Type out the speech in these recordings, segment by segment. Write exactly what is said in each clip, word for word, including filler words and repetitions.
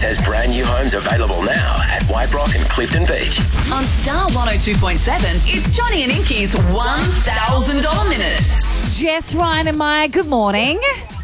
says brand new homes available now at White Rock and Clifton Beach. On Star one oh two point seven, it's Johnny and Inky's one thousand dollars Minute. Jess, Ryan and Maya, good morning.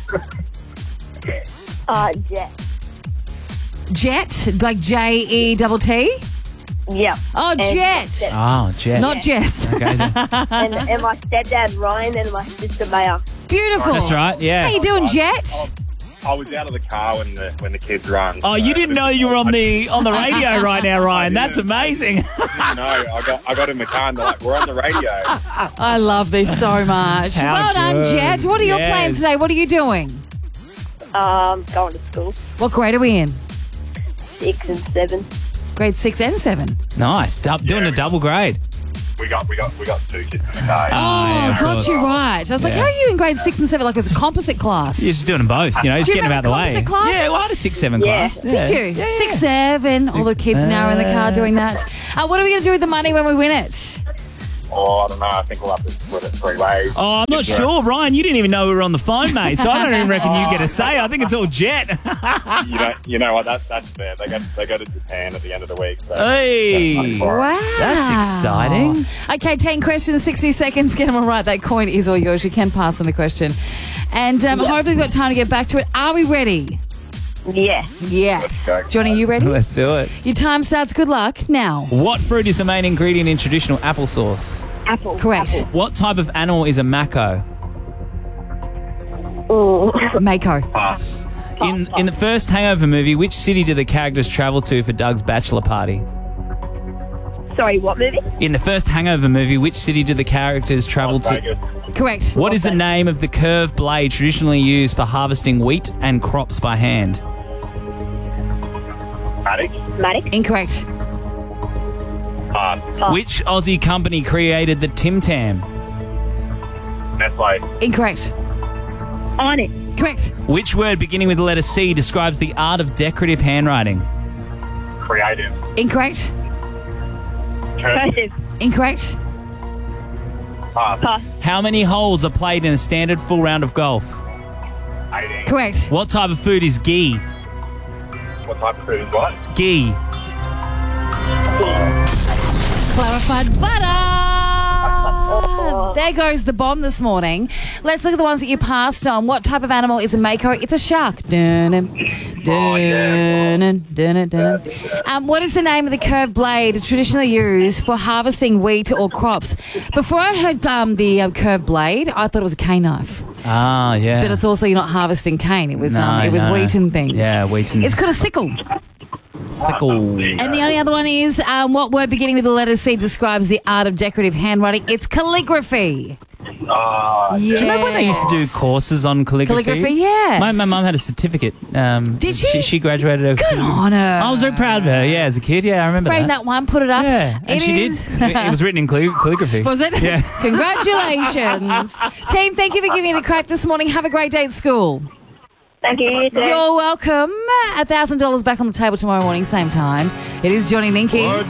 Uh, Jet. Jet, like J E T T? Yeah. Oh, And Jet. Jet. Oh, Jet. Not Jess. Okay, then. And, and my stepdad, Ryan, and my sister, Maya. Beautiful. That's right, yeah. How you doing, Jet? I was out of the car when the when the kids run. Oh, you didn't know you were on the on the radio right now, Ryan. That's amazing. No, I got I got in the car and they're like, we're on the radio. I love this so much. How well done, good. Jet. What are your Yes. plans today? What are you doing? Um, going to school. What grade are we in? Six and seven. Grade six and seven. Nice. Du- doing a double grade. We got we got we got two kids in the car. Oh, yeah, of got course. you right. I was like, Yeah. how are you in grade six and seven? Like it was a composite class. You're just doing them both, you know, just Do you getting them out of the way. remember composite Yeah, well, I had a classes? six seven Yeah. class. Did you? Six, seven. All the kids now are in the car doing that. Uh, what are we going to do with the money when we win it? Oh, I don't know. I think we'll have to split it three ways. Oh, I'm not Yeah. sure, Ryan. You didn't even know we were on the phone, mate. So I don't even reckon you get a say. I think it's all Jet. You know, you know what? That's that's fair. They go they go to Japan at the end of the week. So Hey. Wow. That's exciting. Okay, ten questions, sixty seconds. Get them all right. That coin is all yours. You can pass on the question. And um, hopefully we've got time to get back to it. Are we ready? Yeah. Yes. Let's go. Johnny, you ready? Let's do it. Your time starts. Good luck now. What fruit is the main ingredient in traditional applesauce? Apple. Correct. Apple. What type of animal is a mako? Mm. Mako. In in the first Hangover movie, which city do the characters travel to for Doug's bachelor party? Sorry, what movie? In the first Hangover movie, which city do the characters travel Las to? Vegas. Correct. What is the name of the curved blade traditionally used for harvesting wheat and crops by hand? Attic. Matic. Incorrect. Uh, Oh. Which Aussie company created the Tim Tam? Nestle. Incorrect. On it. Correct. Which word beginning with the letter C describes the art of decorative handwriting? Creative. Incorrect. Cursive. Incorrect. Pass. Pass. How many holes are played in a standard full round of golf? eighteen. Correct. What type of food is ghee? What type of food is what? Ghee. Clarified butter. There goes the bomb this morning. Let's look at the ones that you passed on. What type of animal is a mako? It's a shark. Dun-dun, dun-dun, dun-dun, dun-dun. Um, what is the name of the curved blade traditionally used for harvesting wheat or crops? Before I heard um, the uh, curved blade, I thought it was a cane knife. Ah, yeah. But it's also you're not harvesting cane. It was No, um, it was no. wheat and things. Yeah, wheat and It's called a sickle. sickle. And the only other one is um, what word beginning with the letter C describes the art of decorative handwriting? It's calligraphy. Ah, Yes. Do you remember when they used to do courses on calligraphy? Calligraphy, yes. My my mum had a certificate. Um, Did she? she? She graduated. Her Good on her. I was very proud of her. Yeah, as a kid. Yeah, I remember Frame that. that one, put it up. Yeah, and It she is- did. It it was written in calli- calligraphy. Was it? Yeah. Congratulations. Team, thank you for giving it a crack this morning. Have a great day at school. Thank you. You too. You're welcome. one thousand dollars back on the table tomorrow morning, same time. It is Johnny and Inky.